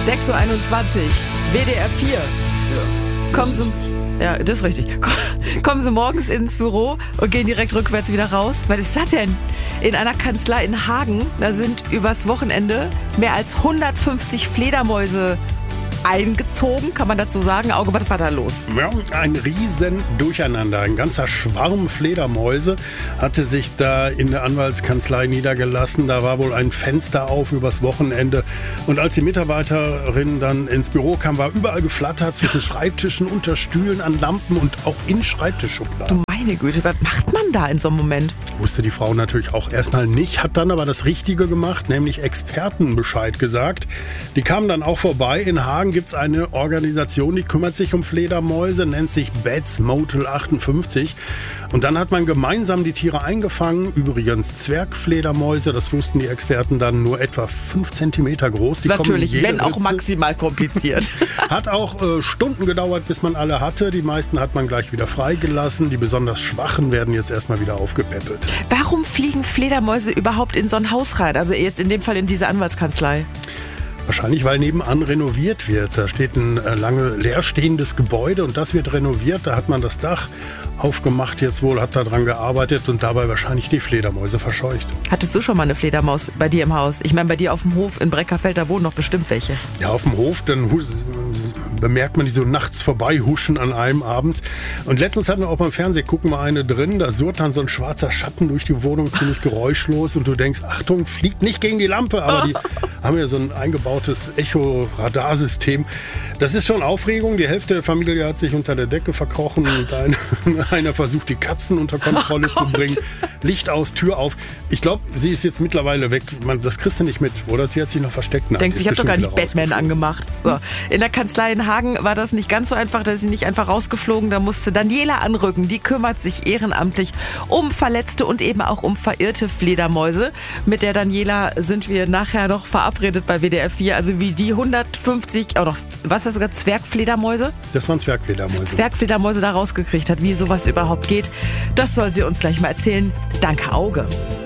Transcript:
6:21 Uhr, WDR 4. Ja, das ist richtig. Kommen Sie morgens ins Büro und gehen direkt rückwärts wieder raus? Was ist das denn? In einer Kanzlei in Hagen, da sind übers Wochenende mehr als 150 Fledermäuse eingezogen, kann man dazu sagen. Auge, was war da los? Ja, ein riesen Durcheinander. Ein ganzer Schwarm Fledermäuse hatte sich da in der Anwaltskanzlei niedergelassen. Da war wohl ein Fenster auf übers Wochenende. Und als die Mitarbeiterin dann ins Büro kam, war überall geflattert zwischen Schreibtischen, unter Stühlen, an Lampen und auch in Schreibtischschubladen. Du meine Güte, was macht man da in so einem Moment? Wusste die Frau natürlich auch erstmal nicht, hat dann aber das Richtige gemacht, nämlich Experten Bescheid gesagt. Die kamen dann auch vorbei. In Hagen gibt es eine Organisation, die kümmert sich um Fledermäuse, nennt sich Bats Motel 58. Und dann hat man gemeinsam die Tiere eingefangen. Übrigens Zwergfledermäuse, das wussten die Experten dann, nur etwa 5 Zentimeter groß. Die natürlich, kommen in jede wenn auch Ritze. maximal kompliziert. Hat auch Stunden gedauert, bis man alle hatte. Die meisten hat man gleich wieder freigelassen. Die besonders Schwachen werden jetzt erstmal wieder aufgepäppelt. Warum fliegen Fledermäuse überhaupt in so ein Haus rein? Also jetzt in dem Fall in diese Anwaltskanzlei. Wahrscheinlich, weil nebenan renoviert wird. Da steht ein lange leerstehendes Gebäude und das wird renoviert. Da hat man das Dach aufgemacht jetzt wohl, hat da dran gearbeitet und dabei wahrscheinlich die Fledermäuse verscheucht. Hattest du schon mal eine Fledermaus bei dir im Haus? Ich meine, bei dir auf dem Hof in Breckerfeld, da wohnen noch bestimmt welche. Ja, auf dem Hof, dann bemerkt man die so nachts vorbeihuschen an einem abends. Und letztens hatten wir auch beim Fernsehen, gucken wir eine drin, da surrt dann so ein schwarzer Schatten durch die Wohnung, ziemlich geräuschlos und du denkst, Achtung, fliegt nicht gegen die Lampe, aber die haben ja so ein eingebautes Echo-Radarsystem. Das ist schon Aufregung, die Hälfte der Familie hat sich unter der Decke verkrochen und einer versucht, die Katzen unter Kontrolle zu bringen. Licht aus, Tür auf. Ich glaube, sie ist jetzt mittlerweile weg. Das kriegst du nicht mit, oder? Sie hat sich noch versteckt. Denkst, ich habe doch gar nicht Batman angemacht. So. In der Kanzlei in Hagen war das nicht ganz so einfach, da ist sie nicht einfach rausgeflogen. Da musste Daniela anrücken. Die kümmert sich ehrenamtlich um Verletzte und eben auch um verirrte Fledermäuse. Mit der Daniela sind wir nachher noch verabredet bei WDR 4. Also wie die 150, auch noch, was hast du gesagt, Zwergfledermäuse? Das waren Zwergfledermäuse. Zwergfledermäuse da rausgekriegt hat, wie sowas überhaupt geht. Das soll sie uns gleich mal erzählen. Danke, Auge.